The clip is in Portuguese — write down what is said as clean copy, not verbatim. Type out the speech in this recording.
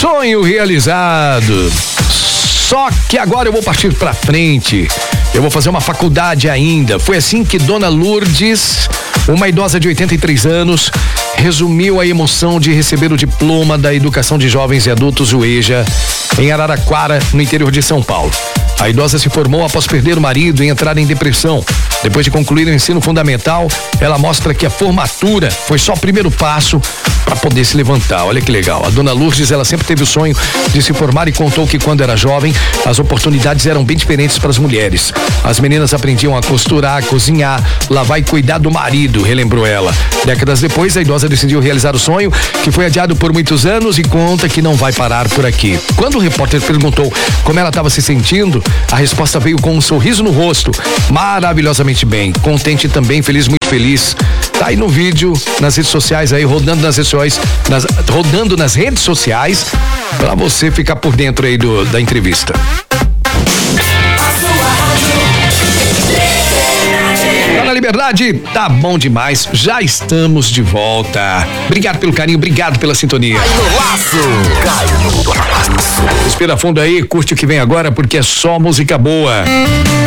Sonho realizado. Só que agora eu vou partir pra frente. Eu vou fazer uma faculdade ainda. Foi assim que Dona Lourdes, uma idosa de 83 anos, resumiu a emoção de receber o diploma da Educação de Jovens e Adultos, o EJA, em Araraquara, no interior de São Paulo. A idosa se formou após perder o marido e entrar em depressão. Depois de concluir o ensino fundamental, ela mostra que a formatura foi só o primeiro passo para poder se levantar. Olha que legal. A Dona Lourdes, ela sempre teve o sonho de se formar e contou que quando era jovem, as oportunidades eram bem diferentes para as mulheres. As meninas aprendiam a costurar, cozinhar, lavar e cuidar do marido, relembrou ela. Décadas depois, a idosa decidiu realizar o sonho, que foi adiado por muitos anos, e conta que não vai parar por aqui. Quando o repórter perguntou como ela estava se sentindo, a resposta veio com um sorriso no rosto, maravilhosamente bem, contente também, feliz, muito feliz. Tá aí no vídeo, nas redes sociais aí, rodando nas redes sociais, pra você ficar por dentro aí da entrevista. Tá na Liberdade? Tá bom demais, já estamos de volta. Obrigado pelo carinho, obrigado pela sintonia. Respira fundo aí, curte o que vem agora, porque é só música boa.